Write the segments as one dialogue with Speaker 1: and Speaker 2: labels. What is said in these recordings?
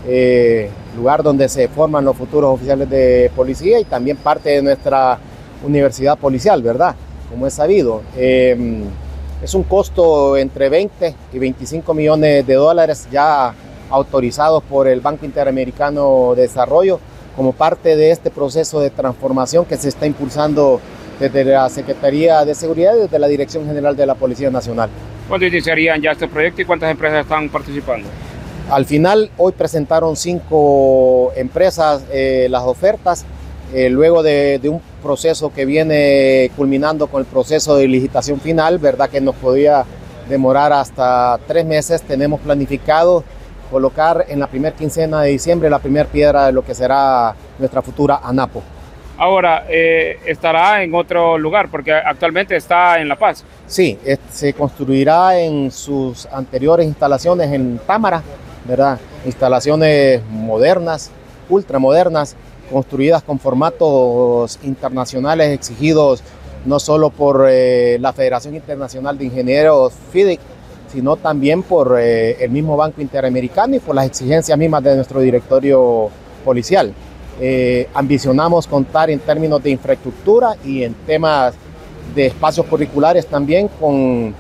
Speaker 1: lugar donde se forman los futuros oficiales de policía y también parte de nuestra universidad policial, ¿verdad? Como es sabido. Es un costo entre 20 y 25 millones de dólares ya autorizados por el Banco Interamericano de Desarrollo como parte de este proceso de transformación que se está impulsando desde la Secretaría de Seguridad y desde la Dirección General de la Policía Nacional.
Speaker 2: ¿Cuándo iniciarían ya este proyecto y cuántas empresas están participando?
Speaker 1: Al final, hoy presentaron 5 empresas las ofertas, luego de un proceso que viene culminando con el proceso de licitación final, verdad que nos podía demorar hasta 3 meses. Tenemos planificado colocar en la primera quincena de diciembre la primera piedra de lo que será nuestra futura ANAPO.
Speaker 2: Ahora, ¿estará en otro lugar? Porque actualmente está en La Paz.
Speaker 1: Sí, se construirá en sus anteriores instalaciones en Támara, ¿verdad? Instalaciones modernas, ultramodernas, construidas con formatos internacionales exigidos no solo por la Federación Internacional de Ingenieros FIDIC, sino también por el mismo Banco Interamericano y por las exigencias mismas de nuestro directorio policial. Ambicionamos contar en términos de infraestructura y en temas de espacios curriculares también con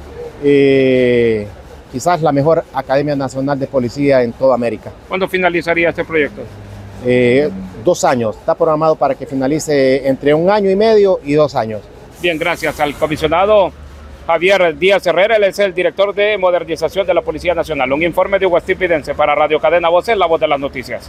Speaker 1: quizás la mejor Academia Nacional de Policía en toda América.
Speaker 2: ¿Cuándo finalizaría este proyecto?
Speaker 1: 2 años. Está programado para que finalice entre 1 año y medio y 2 años.
Speaker 2: Bien, gracias al comisionado Javier Díaz Herrera. Él es el director de modernización de la Policía Nacional. Un informe de Huestín Pidense para Radio Cadena Voces, la voz de las noticias.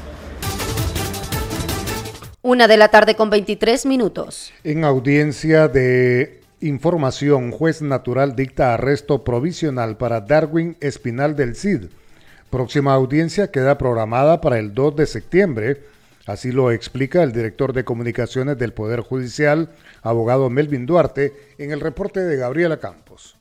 Speaker 3: 1:23 p.m.
Speaker 4: En audiencia de información, juez natural dicta arresto provisional para Darwin Espinal del Cid. Próxima audiencia queda programada para el 2 de septiembre. Así lo explica el director de comunicaciones del Poder Judicial, abogado Melvin Duarte, en el reporte de Gabriela Campos.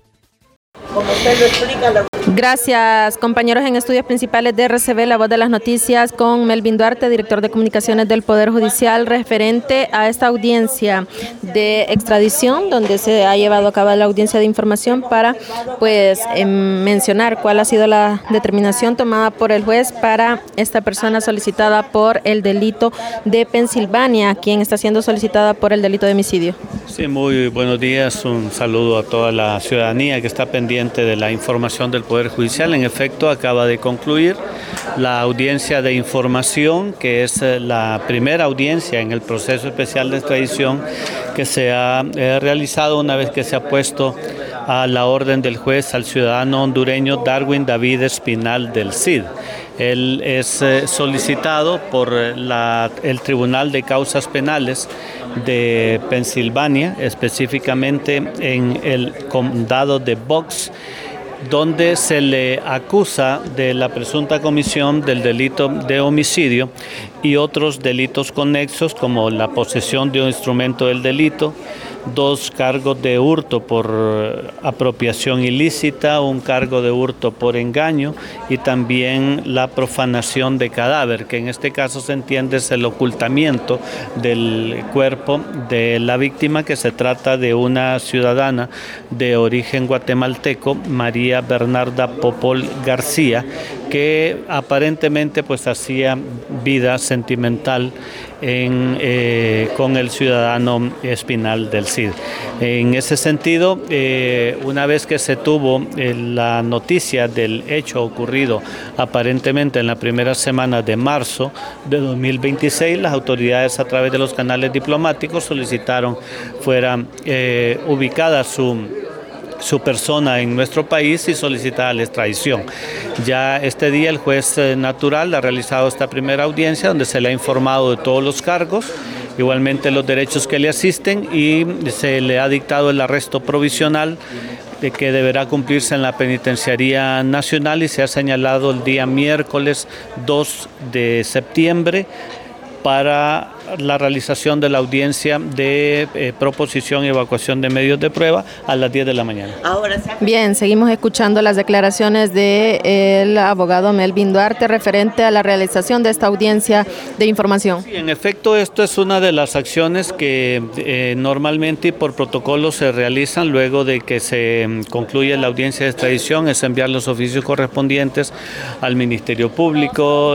Speaker 5: Como usted lo explica,
Speaker 6: Gracias, compañeros en estudios principales de RCB, la voz de las noticias, con Melvin Duarte, director de comunicaciones del Poder Judicial, referente a esta audiencia de extradición, donde se ha llevado a cabo la audiencia de información para mencionar cuál ha sido la determinación tomada por el juez para esta persona solicitada por el delito de Pensilvania, quien está siendo solicitada por el delito de homicidio.
Speaker 7: Sí, muy buenos días, un saludo a toda la ciudadanía que está pendiente de la información del Poder Judicial. En efecto, acaba de concluir la audiencia de información, que es la primera audiencia en el proceso especial de extradición que se ha realizado una vez que se ha puesto a la orden del juez al ciudadano hondureño Darwin David Espinal del Cid. Él es solicitado por el Tribunal de Causas Penales de Pensilvania, específicamente en el condado de Bucks, donde se le acusa de la presunta comisión del delito de homicidio y otros delitos conexos como la posesión de un instrumento del delito, 2 cargos de hurto por apropiación ilícita, 1 cargo de hurto por engaño y también la profanación de cadáver, que en este caso se entiende es el ocultamiento del cuerpo de la víctima, que se trata de una ciudadana de origen guatemalteco, María Bernarda Popol García, que aparentemente hacía vida sentimental con el ciudadano Espinal del Cid. En ese sentido, una vez que se tuvo la noticia del hecho ocurrido aparentemente en la primera semana de marzo de 2026, las autoridades, a través de los canales diplomáticos, solicitaron fuera ubicada su persona en nuestro país y solicitada la extradición. Ya este día el juez natural ha realizado esta primera audiencia, donde se le ha informado de todos los cargos, igualmente los derechos que le asisten, y se le ha dictado el arresto provisional de que deberá cumplirse en la Penitenciaría Nacional, y se ha señalado el día miércoles 2 de septiembre para la realización de la audiencia de proposición y evacuación de medios de prueba a las 10 de la mañana.
Speaker 6: Bien, seguimos escuchando las declaraciones del abogado Melvin Duarte referente a la realización de esta audiencia de información.
Speaker 7: Sí, en efecto, esto es una de las acciones que normalmente y por protocolo se realizan luego de que se concluye la audiencia de extradición, es enviar los oficios correspondientes al Ministerio Público,